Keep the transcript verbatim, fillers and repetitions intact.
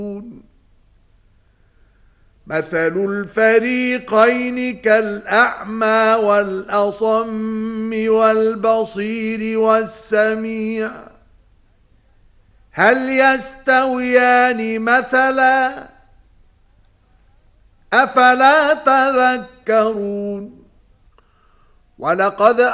مثل الفريقين كالأعمى والأصم والبصير والسميع هل يستويان مثلا أفلا تذكرون ولقد